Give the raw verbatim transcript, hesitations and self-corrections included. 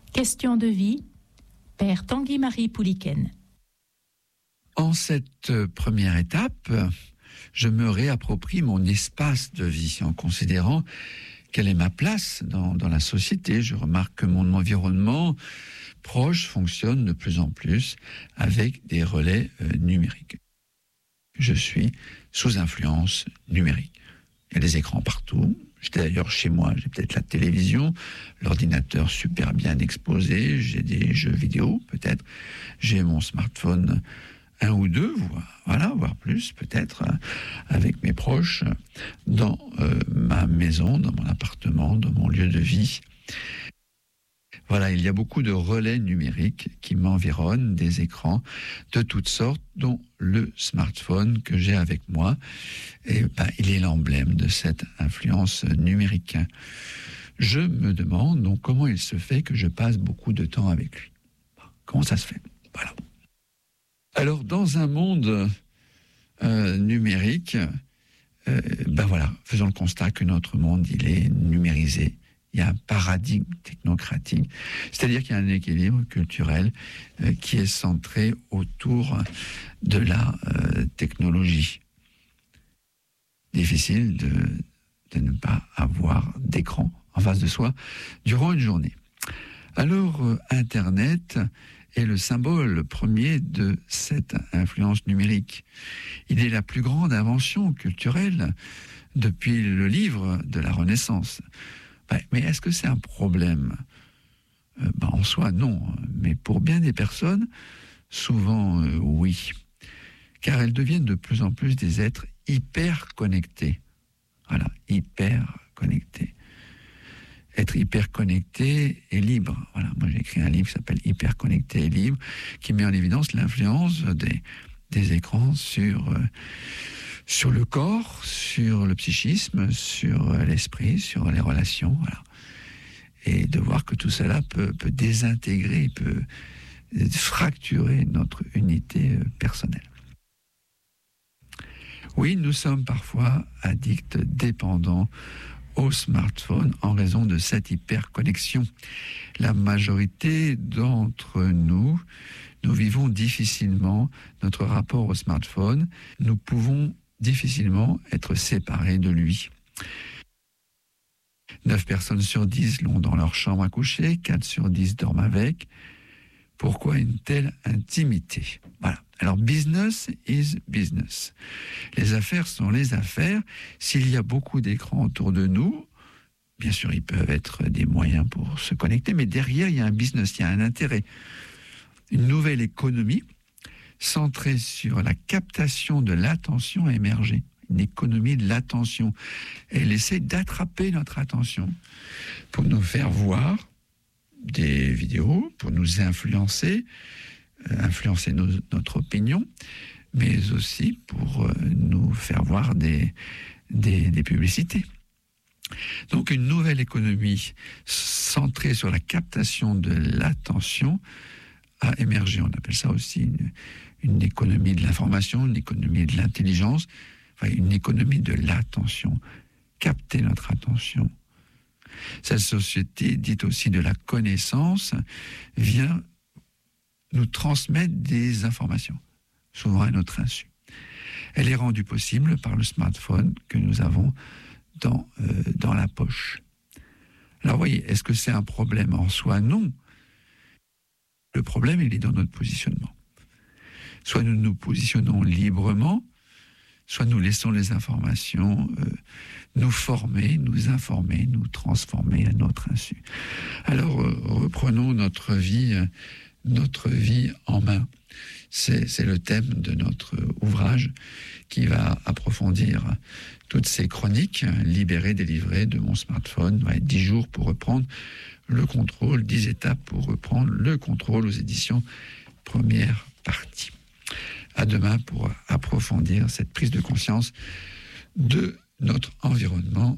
Question de vie, Père Tanguy-Marie Pouliken. En cette première étape, je me réapproprie mon espace de vie en considérant quelle est ma place dans, dans la société. Je remarque que mon environnement proche fonctionne de plus en plus avec des relais euh, numériques. Je suis sous influence numérique. Il y a des écrans partout. J'étais d'ailleurs chez moi, j'ai peut-être la télévision, l'ordinateur super bien exposé, j'ai des jeux vidéo peut-être, j'ai mon smartphone un ou deux, voire, voilà, voire plus peut-être, euh, avec mes proches, dans euh, ma maison, dans mon appartement, dans mon lieu de vie. Voilà, il y a beaucoup de relais numériques qui m'environnent, des écrans de toutes sortes, dont le smartphone que j'ai avec moi. Et ben, il est l'emblème de cette influence numérique. Je me demande donc comment il se fait que je passe beaucoup de temps avec lui. Comment ça se fait? Voilà. Alors, dans un monde euh, numérique, euh, ben voilà, faisons le constat que notre monde, il est numérisé. Il y a un paradigme technocratique, c'est-à-dire qu'il y a un équilibre culturel euh, qui est centré autour de la euh, technologie. Difficile de, de ne pas avoir d'écran en face de soi durant une journée. Alors, euh, Internet est le symbole premier de cette influence numérique. Il est la plus grande invention culturelle depuis le livre de la Renaissance. Mais est-ce que c'est un problème? euh, ben En soi, non. Mais pour bien des personnes, souvent, euh, oui. Car elles deviennent de plus en plus des êtres hyper connectés. Voilà, hyper connectés. Être hyper connecté et libre. Voilà, moi j'ai écrit un livre qui s'appelle Hyper connecté et libre, qui met en évidence l'influence des, des écrans sur... Euh, sur le corps, sur le psychisme, sur l'esprit, sur les relations, voilà. Et de voir que tout cela peut, peut désintégrer, peut fracturer notre unité personnelle. Oui, nous sommes parfois addicts, dépendants au smartphone en raison de cette hyperconnexion. La majorité d'entre nous, nous vivons difficilement notre rapport au smartphone. Nous pouvons difficilement être séparés de lui. neuf personnes sur dix l'ont dans leur chambre à coucher, quatre sur dix dorment avec. Pourquoi une telle intimité? Voilà. Alors, business is business. Les affaires sont les affaires. S'il y a beaucoup d'écrans autour de nous, bien sûr, ils peuvent être des moyens pour se connecter, mais derrière, il y a un business, il y a un intérêt. Une nouvelle économie centrée sur la captation de l'attention a émergé. Une économie de l'attention. Elle essaie d'attraper notre attention pour nous faire voir des vidéos, pour nous influencer, euh, influencer nos, notre opinion, mais aussi pour euh, nous faire voir des, des, des publicités. Donc une nouvelle économie centrée sur la captation de l'attention a émergé. On appelle ça aussi une, une économie de l'information, une économie de l'intelligence, enfin une économie de l'attention. Capter notre attention. Cette société, dite aussi de la connaissance, vient nous transmettre des informations, souvent à notre insu. Elle est rendue possible par le smartphone que nous avons dans, euh, dans la poche. Alors voyez, est-ce que c'est un problème en soi? Non. Le problème, il est dans notre positionnement. Soit nous nous positionnons librement, soit nous laissons les informations euh, nous former, nous informer, nous transformer à notre insu. Alors, euh, reprenons notre vie, euh, notre vie en main. C'est, c'est le thème de notre ouvrage qui va approfondir toutes ces chroniques, libérées, délivrées de mon smartphone. Ouais, dix jours pour reprendre le contrôle, dix étapes pour reprendre le contrôle aux éditions Première Partie. À demain pour approfondir cette prise de conscience de notre environnement